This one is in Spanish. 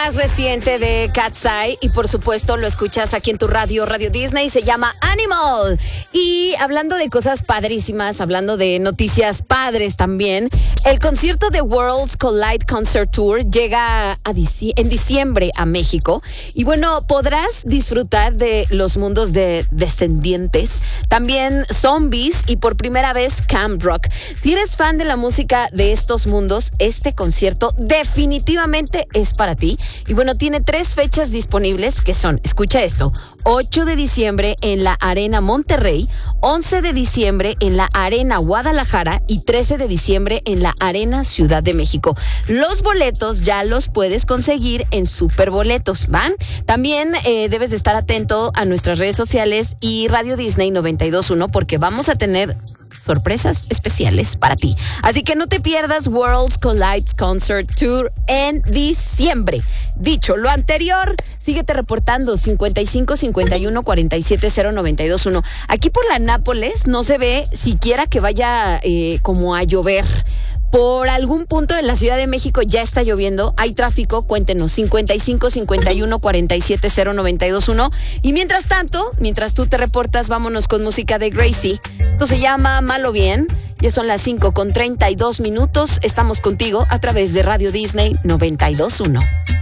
más reciente de Cat's Eye y por supuesto lo escuchas aquí en tu radio Disney, se llama Animal. Y hablando de cosas padrísimas, hablando de noticias padres también, el concierto de Worlds Collide Concert Tour llega en diciembre a México y bueno, podrás disfrutar de los mundos de Descendientes, también Zombies y por primera vez Camp Rock. Si eres fan de la música de estos mundos, este concierto definitivamente es para ti. Y bueno, tiene 3 fechas disponibles que son, escucha esto, 8 de diciembre en la Arena Monterrey, 11 de diciembre en la Arena Guadalajara y 13 de diciembre en la Arena Ciudad de México. Los boletos ya los puedes conseguir en Superboletos, ¿van? También debes de estar atento a nuestras redes sociales y Radio Disney 92.1 porque vamos a tener sorpresas especiales para ti. Así que no te pierdas Worlds Collide Concert Tour en diciembre. Dicho lo anterior, síguete reportando 55 51 47 092.1. Aquí por la Nápoles no se ve siquiera que vaya como a llover. Por algún punto de la Ciudad de México ya está lloviendo, hay tráfico, cuéntenos, 55 51 47 092.1. Y mientras tanto, mientras tú te reportas, vámonos con música de Gracie. Esto se llama Mal o Bien, ya son las 5:32. Estamos contigo a través de Radio Disney 92.1.